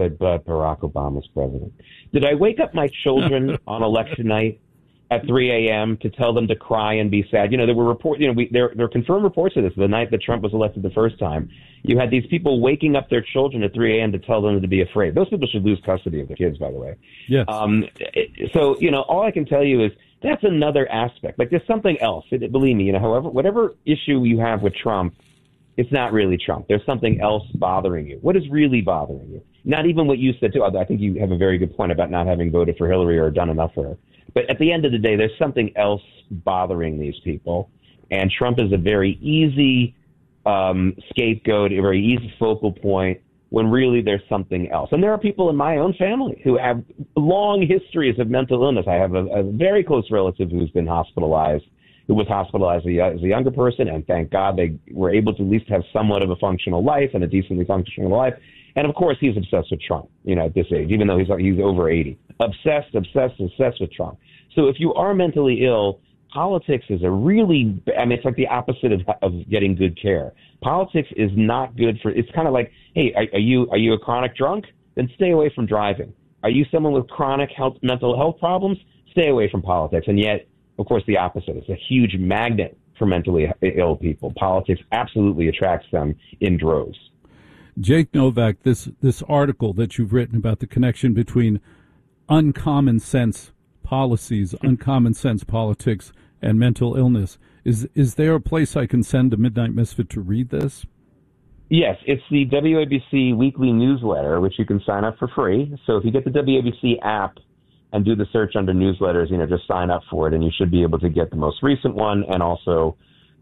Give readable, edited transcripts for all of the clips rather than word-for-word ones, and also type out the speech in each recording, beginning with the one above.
but Barack Obama's president. Did I wake up my children on election night at 3 a.m. to tell them to cry and be sad? There were there are confirmed reports of this. The night that Trump was elected the first time, you had these people waking up their children at 3 a.m. to tell them to be afraid. Those people should lose custody of their kids, by the way. Yes. So, all I can tell you is that's another aspect. Like, there's something else. Believe me, whatever issue you have with Trump, it's not really Trump. There's something else bothering you. What is really bothering you? Not even what you said, too. I think you have a very good point about not having voted for Hillary or done enough for her. But at the end of the day, there's something else bothering these people. And Trump is a very easy scapegoat, a very easy focal point, when really there's something else. And there are people in my own family who have long histories of mental illness. I have a very close relative who was hospitalized as a younger person, and thank God they were able to at least have somewhat of a functional life and a decently functional life. And of course, he's obsessed with Trump, at this age, even though he's over 80. Obsessed with Trump. So if you are mentally ill, politics is it's like the opposite of getting good care. Politics is not good it's kind of like, hey, are you a chronic drunk? Then stay away from driving. Are you someone with chronic mental health problems? Stay away from politics. And yet, of course, the opposite. It's a huge magnet for mentally ill people. Politics absolutely attracts them in droves. Jake Novak, this article that you've written about the connection between uncommon sense policies, uncommon sense politics, and mental illness. Is there a place I can send a Midnight Misfit to read this? Yes, it's the WABC weekly newsletter, which you can sign up for free. So if you get the WABC app and do the search under newsletters, just sign up for it, and you should be able to get the most recent one. And also,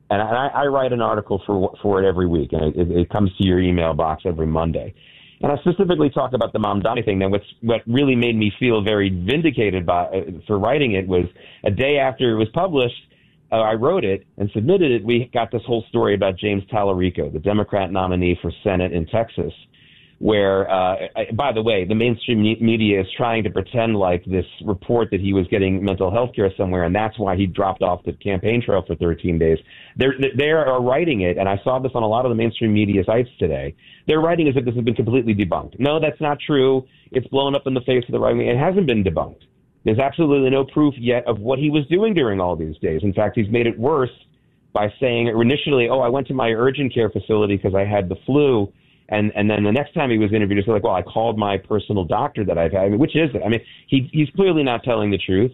I write an article for it every week, and it comes to your email box every Monday. And I specifically talk about the Mamdani thing. Now, what really made me feel very vindicated for writing it was a day after it was published, I wrote it and submitted it. We got this whole story about James Tallarico, the Democrat nominee for Senate in Texas, where, by the way, the mainstream media is trying to pretend like this report that he was getting mental health care somewhere, and that's why he dropped off the campaign trail for 13 days. They are writing it, and I saw this on a lot of the mainstream media sites today. They're writing as if this has been completely debunked. No, that's not true. It's blown up in the face of the right wing. It hasn't been debunked. There's absolutely no proof yet of what he was doing during all these days. In fact, he's made it worse by saying initially, I went to my urgent care facility because I had the flu. And then the next time he was interviewed, he said, I called my personal doctor that I've had. Which is it? He's clearly not telling the truth.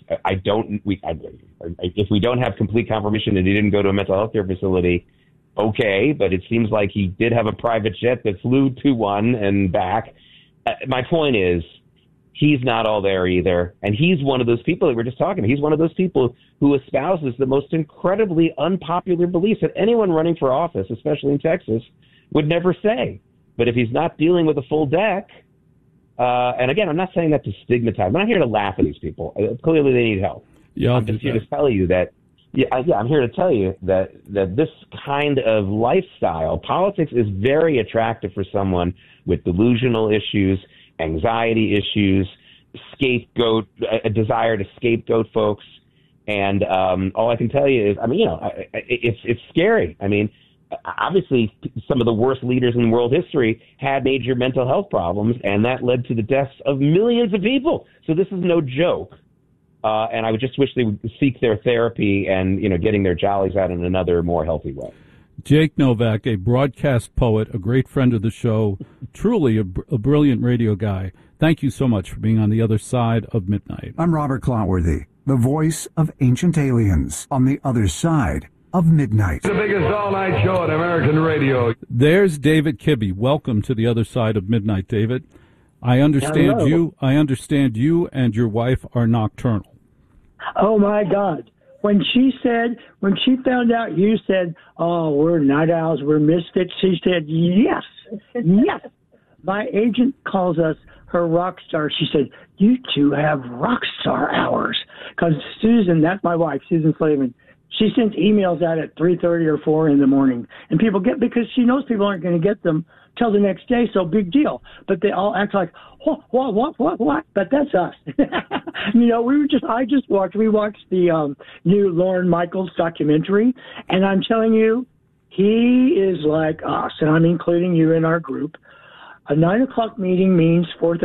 If we don't have complete confirmation that he didn't go to a mental health care facility, okay, but it seems like he did have a private jet that flew to one and back. My point is, he's not all there either. And he's one of those people that we're just talking about. He's one of those people who espouses the most incredibly unpopular beliefs that anyone running for office, especially in Texas, would never say. But if he's not dealing with a full deck, and again, I'm not saying that to stigmatize. I'm not here to laugh at these people. Clearly, they need help. Yeah, I'm just here to tell you that. I'm here to tell you that this kind of lifestyle, politics, is very attractive for someone with delusional issues, anxiety issues, a desire to scapegoat folks. And all I can tell you is, it's scary. Obviously, some of the worst leaders in world history had major mental health problems, and that led to the deaths of millions of people. So this is no joke. And I would just wish they would seek their therapy and, getting their jollies out in another, more healthy way. Jake Novak, a broadcast poet, a great friend of the show, truly a brilliant radio guy. Thank you so much for being on the other side of midnight. I'm Robert Clotworthy, the voice of Ancient Aliens, on the other side of midnight. The biggest all-night show on American radio. There's David Kibbe. Welcome to the other side of midnight, David. I understand you and your wife are nocturnal. Oh my God. When she found out you said, we're night owls, we're misfits, she said, yes. My agent calls us her rock star. She said, you two have rock star hours. Because Susan, that's my wife, Susan Slavin, she sends emails out at 3:30 or 4 in the morning. And people because she knows people aren't going to get them till the next day, so big deal. But they all act like, what? But that's us. We watched the new Lorne Michaels documentary, and I'm telling you, he is like us, and I'm including you in our group. A 9 o'clock meeting means 4:30.